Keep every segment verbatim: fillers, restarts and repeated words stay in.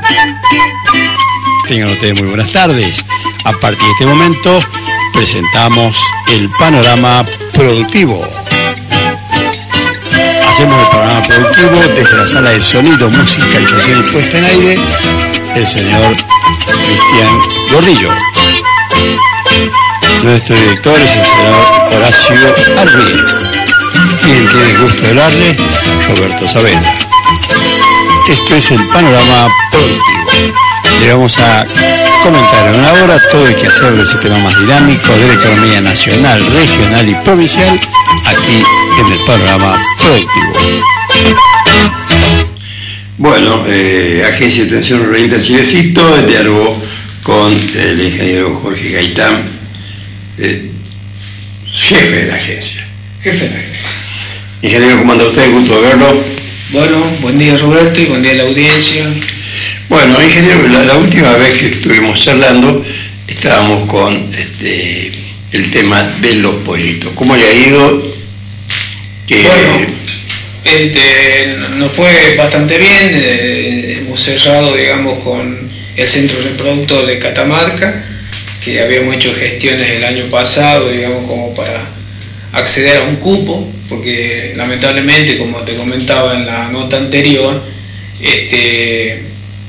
Tengan ustedes muy buenas tardes. A partir de este momento presentamos el panorama productivo. Hacemos el panorama productivo desde la sala de sonido, musicalización y puesta en aire, el señor Cristian Gordillo. Nuestro director es el señor Horacio Arrie. Quien tiene el gusto de hablarle, Roberto Saavedra. Esto es el panorama productivo. Le vamos a comentar en una hora todo el quehacer del sistema más dinámico de la economía nacional, regional y provincial, aquí en el panorama productivo. Bueno, eh, Agencia de Atención Ruralista Chilecito, el diálogo con el ingeniero Jorge Gaitán, eh, jefe de la agencia. Jefe de la agencia. Ingeniero, ¿cómo anda usted? Gusto de verlo. Bueno, buen día Roberto y buen día a la audiencia. Bueno, ingeniero, la, la última vez que estuvimos charlando estábamos con este, el tema de los pollitos. ¿Cómo le ha ido? Que... Bueno, este, nos fue bastante bien. Eh, hemos cerrado, digamos, con el centro reproductor de Catamarca, que habíamos hecho gestiones el año pasado, digamos, como para acceder a un cupo, porque lamentablemente, como te comentaba en la nota anterior, este,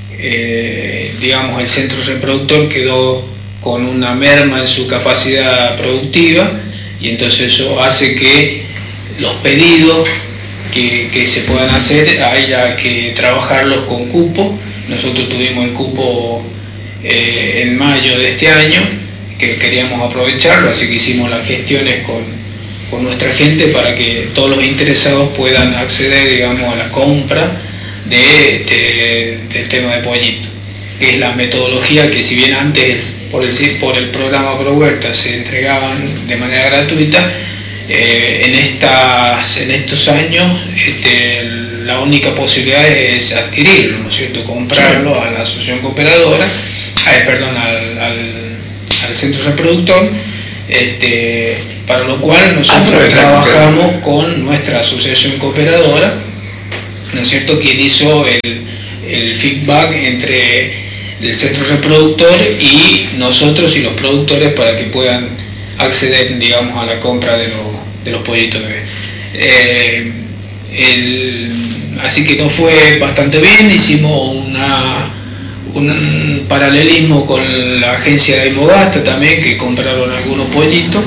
eh, digamos, el centro reproductor quedó con una merma en su capacidad productiva, y entonces eso hace que los pedidos que, que se puedan hacer haya que trabajarlos con cupo. Nosotros tuvimos el cupo eh, en mayo de este año, que queríamos aprovecharlo, así que hicimos las gestiones con, con nuestra gente para que todos los interesados puedan acceder, digamos, a la compra de, de, del tema de pollito, que es la metodología que, si bien antes por el, por el programa ProHuerta se entregaban de manera gratuita, eh, en, estas, en estos años este, la única posibilidad es adquirirlo, ¿no es cierto?, comprarlo a la asociación cooperadora, eh, perdón, al, al, al centro reproductor, este, para lo cual nosotros ah, trabajamos con nuestra asociación cooperadora, ¿no es cierto?, quien hizo el, el feedback entre el centro reproductor y nosotros y los productores para que puedan acceder, digamos, a la compra de, lo, de los pollitos bebés. Eh, el, así que nos fue bastante bien, hicimos una, un paralelismo con la agencia de Imogasta también, que compraron algunos pollitos,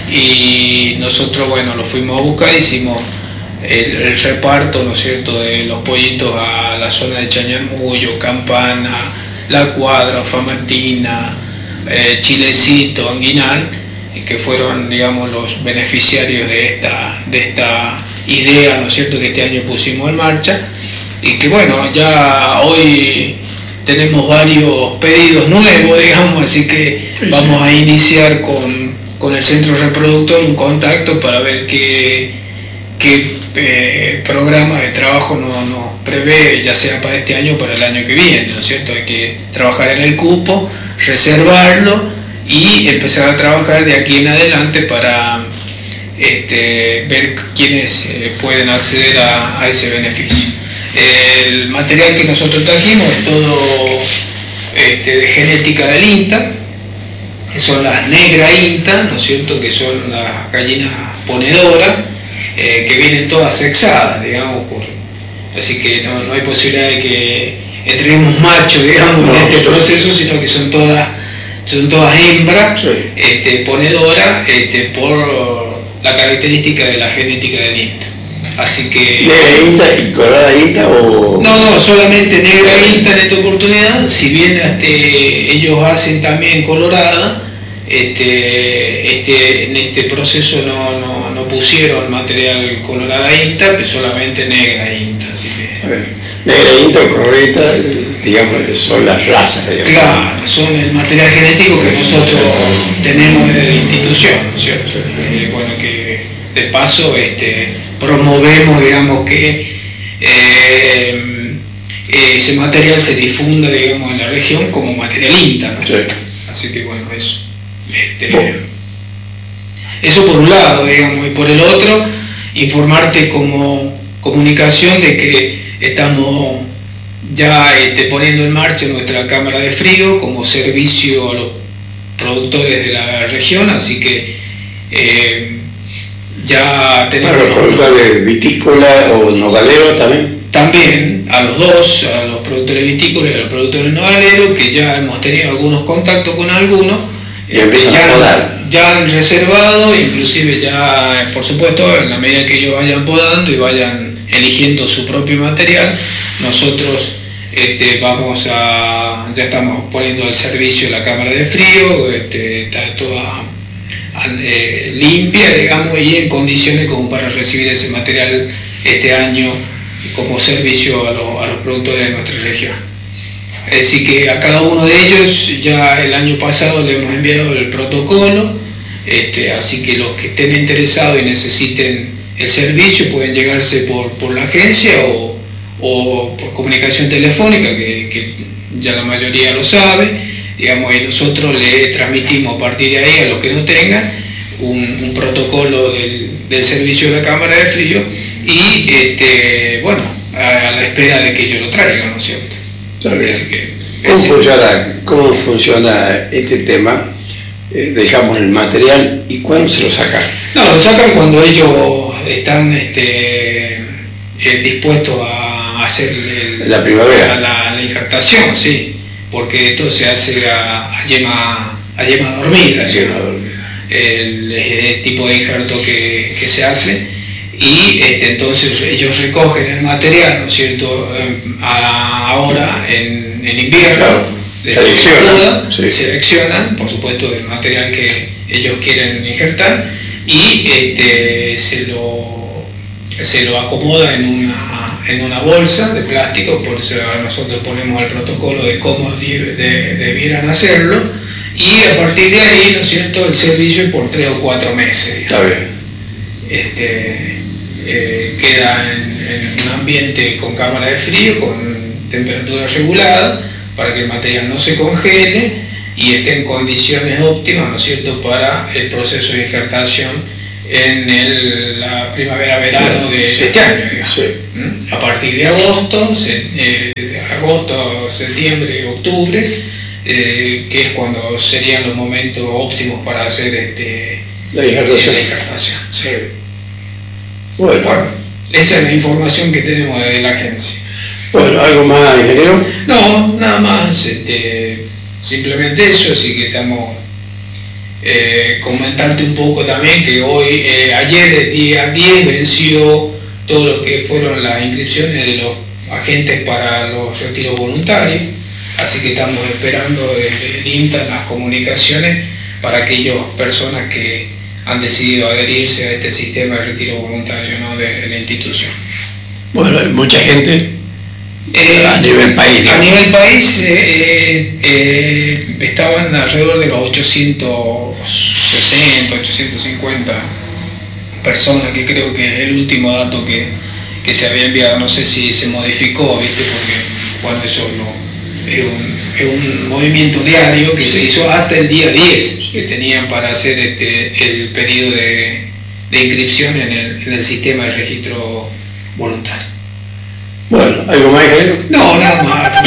y nosotros, bueno, los fuimos a buscar, hicimos el, el reparto, ¿no es cierto?, de los pollitos a la zona de Chañarmullo, Campana, La Cuadra, Famatina, eh, Chilecito, Anguinal, que fueron, digamos, los beneficiarios de esta, de esta idea, ¿no es cierto?, que este año pusimos en marcha, y que, bueno, ya hoy tenemos varios pedidos nuevos, digamos, así que sí, vamos sí. a iniciar con, con el centro reproductor un contacto para ver qué, qué eh, programa de trabajo nos, nos prevé, ya sea para este año o para el año que viene, ¿no es cierto? Hay que trabajar en el cupo, reservarlo y empezar a trabajar de aquí en adelante para este, ver quiénes eh, pueden acceder a, a ese beneficio. El material que nosotros trajimos es todo este, de genética del INTA, que son las negras INTA, ¿no es cierto?, que son las gallinas ponedoras, eh, que vienen todas sexadas, digamos, por, así que no, no hay posibilidad de que entreguemos machos, digamos, no, en este proceso, sino que son todas, son todas hembras, sí. este, ponedoras, este, por la característica de la genética del INTA. Así que... ¿Negra INTA y colorada INTA o...? No, no, solamente negra INTA en esta oportunidad, si bien este, ellos hacen también colorada, este, este, en este proceso no, no, no pusieron material colorada INTA, pero solamente negra INTA, así que... A ver, negra INTA o colorada INTA, digamos, son las razas, digamos. Claro, son el material genético que nosotros tenemos desde la institución, ¿no es cierto? Sí. Eh, bueno, que de paso este, promovemos, digamos, que eh, ese material se difunda, digamos, en la región como material INTA, ¿no? Sí. Así que bueno, eso. Este, bueno. Eso por un lado, digamos, y por el otro, informarte como comunicación de que estamos ya este, poniendo en marcha nuestra cámara de frío como servicio a los productores de la región, así que eh, ya tenemos... Para los productores vitícolas o nogaleros también. También a los dos, a los productores vitícolas y a los productores nogaleros, que ya hemos tenido algunos contactos con algunos, y empiezan ya, a podar. Ya han reservado, inclusive ya, por supuesto, en la medida que ellos vayan podando y vayan eligiendo su propio material, nosotros este, vamos a, ya estamos poniendo al servicio la cámara de frío, este, está toda eh, limpia, digamos, y en condiciones como para recibir ese material este año como servicio a, lo, a los productores de nuestra región. Así que a cada uno de ellos ya el año pasado le hemos enviado el protocolo, este, así que los que estén interesados y necesiten el servicio pueden llegarse por, por la agencia o, o por comunicación telefónica, que, que ya la mayoría lo sabe, digamos, y nosotros le transmitimos a partir de ahí a los que no tengan un, un protocolo del, del servicio de la cámara de frío y este, bueno, a la espera de que ellos lo traigan, ¿no es cierto? Que, ¿Cómo, funciona, ¿Cómo funciona este tema? Eh, dejamos el material y ¿cuándo se lo sacan? No, lo sacan cuando ellos están este, eh, dispuestos a hacer el, la primavera, la, la injertación, sí, porque esto se hace a, a yema a yema dormida, yema dormida. El, el tipo de injerto que, que se hace. Y este, entonces ellos recogen el material, ¿no es cierto?, a, ahora en, en invierno, claro, seleccionan, sí. seleccionan, por supuesto, el material que ellos quieren injertar y este, se, lo, se lo acomoda en una, en una bolsa de plástico, por eso nosotros ponemos el protocolo de cómo de, de, debieran hacerlo y a partir de ahí, ¿no es cierto?, el servicio por tres o cuatro meses. Está bien. Este, Eh, queda en, en un ambiente con cámara de frío, con temperatura regulada, para que el material no se congele y esté en condiciones óptimas, ¿no es cierto?, para el proceso de injertación en el, la primavera-verano de, sí, de este año, digamos. Sí. ¿Mm? A partir de agosto, se, eh, agosto, septiembre, octubre, eh, que es cuando serían los momentos óptimos para hacer este, la injertación. La injertación sí. Bueno. bueno, esa es la información que tenemos de la agencia. Bueno, ¿algo más, ingeniero? No, nada más, este, simplemente eso, así que estamos eh, comentarte un poco también que hoy, eh, ayer el día diez venció todo lo que fueron las inscripciones de los agentes para los retiros voluntarios, así que estamos esperando desde el INTA las comunicaciones para aquellas personas que han decidido adherirse a este sistema de retiro voluntario, ¿no?, de, de la institución. Bueno, hay mucha gente eh, a nivel país. A nivel país eh, eh, estaban alrededor de los ochocientos sesenta, ochocientos cincuenta personas, que creo que es el último dato que, que se había enviado. No sé si se modificó, ¿viste? Porque, bueno, eso no, es, un, es un movimiento diario que se hizo hasta el día diez, que tenían para hacer este, el pedido de, de inscripción en el, en el sistema de registro voluntario. Bueno, ¿algo más, ingeniero? No, nada más.